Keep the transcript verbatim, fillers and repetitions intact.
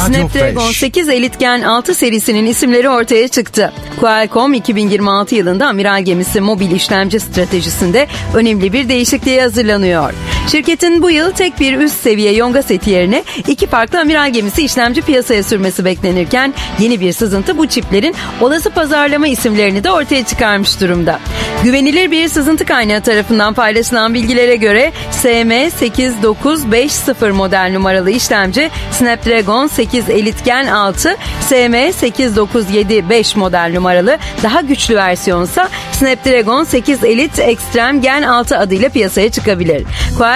Snapdragon sekiz Elite Gen altı serisinin isimleri ortaya çıktı. Qualcomm iki bin yirmi altı yılında amiral gemisi mobil işlemci stratejisinde önemli bir değişikliğe hazırlanıyor. Şirketin bu yıl tek bir üst seviye Yonga seti yerine iki farklı amiral gemisi işlemci piyasaya sürmesi beklenirken yeni bir sızıntı bu çiplerin olası pazarlama isimlerini de ortaya çıkarmış durumda. Güvenilir bir sızıntı kaynağı tarafından paylaşılan bilgilere göre S M sekiz dokuz beş sıfır model numaralı işlemci Snapdragon sekiz Elite Gen altı, S M sekiz dokuz yedi beş model numaralı daha güçlü versiyonsa Snapdragon sekiz Elite Extreme Gen altı adıyla piyasaya çıkabilir.